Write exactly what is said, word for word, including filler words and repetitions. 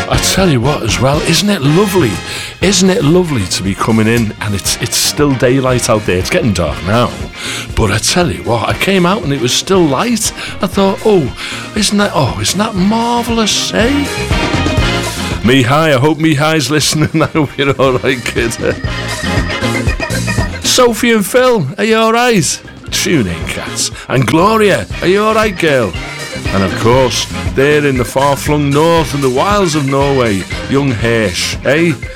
I tell you what as well, isn't it lovely? Isn't it lovely to be coming in and it's it's still daylight out there. It's getting dark now. But I tell you what, I came out and it was still light. I thought, oh, isn't that oh, isn't that marvellous, eh? Mihai, I hope Mihai's listening. I hope you're alright, kid. Sophie and Phil, are you alright? Tune in, cats. And Gloria, are you alright, girl? And of course, there in the far-flung north and the wilds of Norway, young Hirsch, eh?